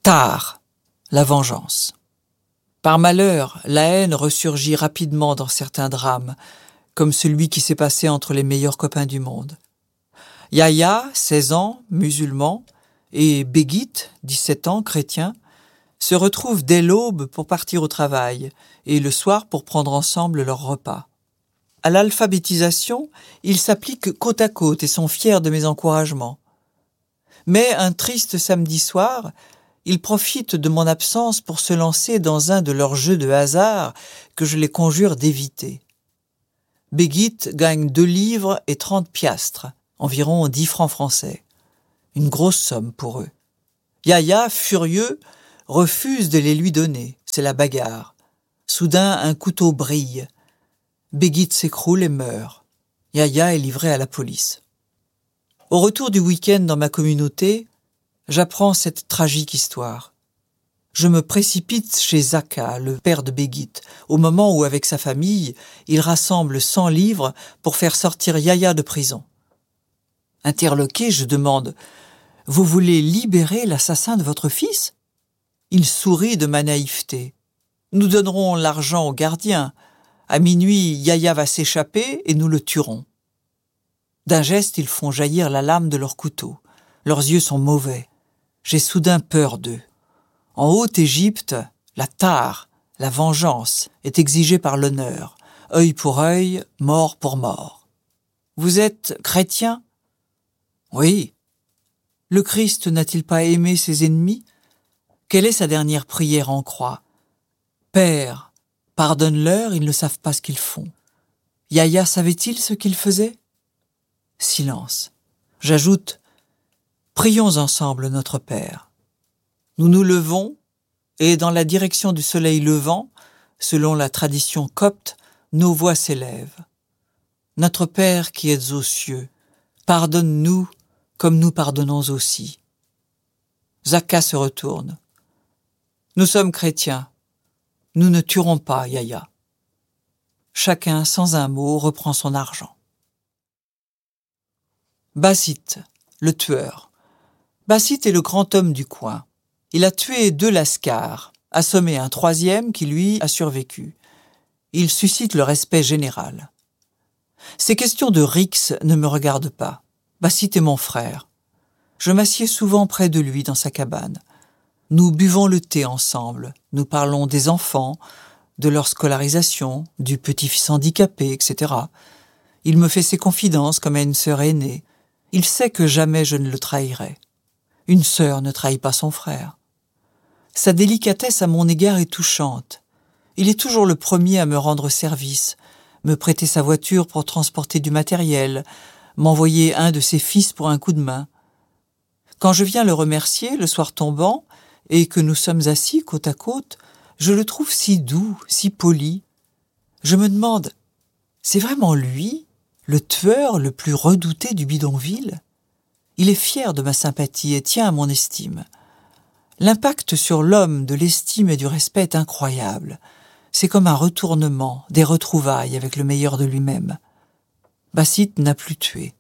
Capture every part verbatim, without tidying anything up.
Tar, la vengeance. Par malheur, la haine ressurgit rapidement dans certains drames, comme celui qui s'est passé entre les meilleurs copains du monde. Yahya, seize ans, musulman, et Begit, dix-sept ans, chrétien, se retrouvent dès l'aube pour partir au travail et le soir pour prendre ensemble leur repas. À l'alphabétisation, ils s'appliquent côte à côte et sont fiers de mes encouragements. Mais un triste samedi soir, ils profitent de mon absence pour se lancer dans un de leurs jeux de hasard que je les conjure d'éviter. Begit gagne deux livres et trente piastres, environ dix francs français. Une grosse somme pour eux. Yahya, furieux, refuse de les lui donner. C'est la bagarre. Soudain, un couteau brille. Begit s'écroule et meurt. Yahya est livré à la police. Au retour du week-end dans ma communauté, j'apprends cette tragique histoire. Je me précipite chez Zaka, le père de Begit, au moment où, avec sa famille, il rassemble cent livres pour faire sortir Yahya de prison. Interloqué, je demande « Vous voulez libérer l'assassin de votre fils ?» Il sourit de ma naïveté. « Nous donnerons l'argent au gardien. À minuit, Yahya va s'échapper et nous le tuerons. » D'un geste, ils font jaillir la lame de leur couteau. Leurs yeux sont mauvais. J'ai soudain peur d'eux. En Haute-Égypte, la tar, la vengeance, est exigée par l'honneur. Œil pour œil, mort pour mort. Vous êtes chrétien ? Oui. Le Christ n'a-t-il pas aimé ses ennemis ? Quelle est sa dernière prière en croix ? Père, pardonne-leur, ils ne savent pas ce qu'ils font. Yahya savait-il ce qu'il faisait ? Silence. J'ajoute, prions ensemble notre Père. Nous nous levons, et dans la direction du soleil levant, selon la tradition copte, nos voix s'élèvent. Notre Père qui êtes aux cieux, pardonne-nous comme nous pardonnons aussi. Zaka se retourne. Nous sommes chrétiens. Nous ne tuerons pas Yahya. Chacun, sans un mot, reprend son argent. Basit, le tueur. Basit est le grand homme du coin. Il a tué deux lascars, assommé un troisième qui, lui, a survécu. Il suscite le respect général. Ces questions de rixe ne me regardent pas. Basit est mon frère. Je m'assieds souvent près de lui dans sa cabane. Nous buvons le thé ensemble. Nous parlons des enfants, de leur scolarisation, du petit-fils handicapé, et cetera. Il me fait ses confidences comme à une sœur aînée. Il sait que jamais je ne le trahirai. Une sœur ne trahit pas son frère. Sa délicatesse à mon égard est touchante. Il est toujours le premier à me rendre service, me prêter sa voiture pour transporter du matériel, m'envoyer un de ses fils pour un coup de main. Quand je viens le remercier, le soir tombant, et que nous sommes assis côte à côte, je le trouve si doux, si poli. Je me demande, c'est vraiment lui, le tueur le plus redouté du bidonville ? Il est fier de ma sympathie et tient à mon estime. L'impact sur l'homme de l'estime et du respect est incroyable. C'est comme un retournement, des retrouvailles avec le meilleur de lui-même. Basit n'a plus tué.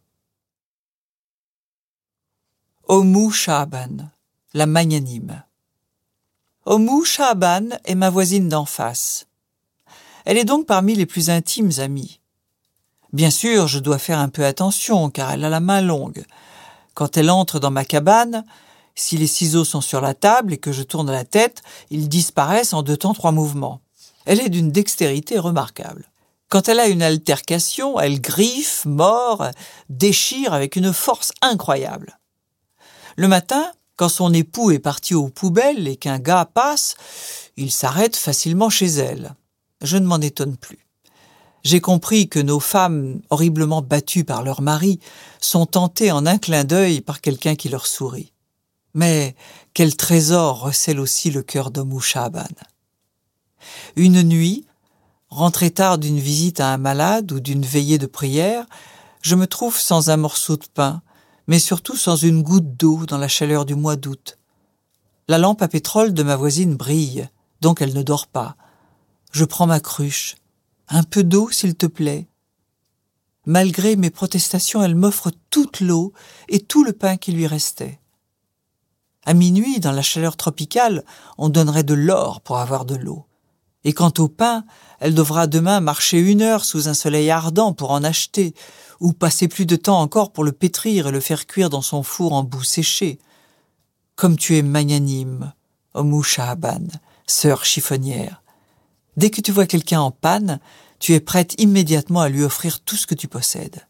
Oumou Shaaban, la magnanime. Oumou Shaaban est ma voisine d'en face. Elle est donc parmi les plus intimes amies. Bien sûr, je dois faire un peu attention, car elle a la main longue. Quand elle entre dans ma cabane, si les ciseaux sont sur la table et que je tourne la tête, ils disparaissent en deux temps trois mouvements. Elle est d'une dextérité remarquable. Quand elle a une altercation, elle griffe, mord, déchire avec une force incroyable. Le matin, quand son époux est parti aux poubelles et qu'un gars passe, il s'arrête facilement chez elle. Je ne m'en étonne plus. J'ai compris que nos femmes, horriblement battues par leur mari, sont tentées en un clin d'œil par quelqu'un qui leur sourit. Mais quel trésor recèle aussi le cœur d'Oumou Shaaban. Une nuit, rentré tard d'une visite à un malade ou d'une veillée de prière, je me trouve sans un morceau de pain, mais surtout sans une goutte d'eau dans la chaleur du mois d'août. La lampe à pétrole de ma voisine brille, donc elle ne dort pas. Je prends ma cruche. Un peu d'eau, s'il te plaît. Malgré mes protestations, elle m'offre toute l'eau et tout le pain qui lui restait. À minuit, dans la chaleur tropicale, on donnerait de l'or pour avoir de l'eau. Et quant au pain, elle devra demain marcher une heure sous un soleil ardent pour en acheter, ou passer plus de temps encore pour le pétrir et le faire cuire dans son four en boue séchée. Comme tu es magnanime, Oumou Shahaban, sœur chiffonnière. Dès que tu vois quelqu'un en panne, tu es prête immédiatement à lui offrir tout ce que tu possèdes.